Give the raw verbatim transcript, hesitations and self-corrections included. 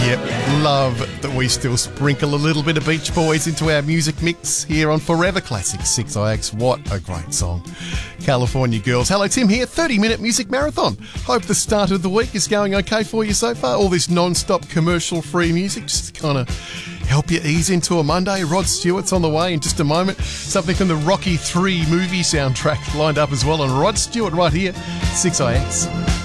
Yep, love that we still sprinkle a little bit of Beach Boys into our music mix here on Forever Classic six I X. What a great song. California Girls. Hello, Tim here. thirty minute music marathon. Hope the start of the week is going okay for you so far. All this non-stop commercial-free music just to kind of help you ease into a Monday. Rod Stewart's on the way in just a moment. Something from the Rocky three movie soundtrack lined up as well. And Rod Stewart right here, six I X.